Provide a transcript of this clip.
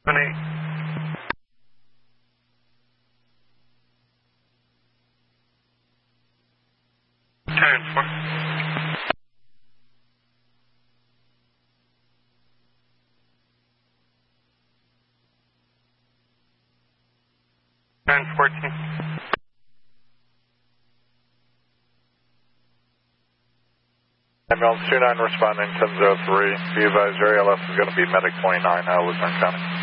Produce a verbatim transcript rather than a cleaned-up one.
eight. Turn four. Turn fourteen. Ambulance two nine responding ten oh three. Be advised, area left is going to be medic twenty-nine, uh, Luzerne County.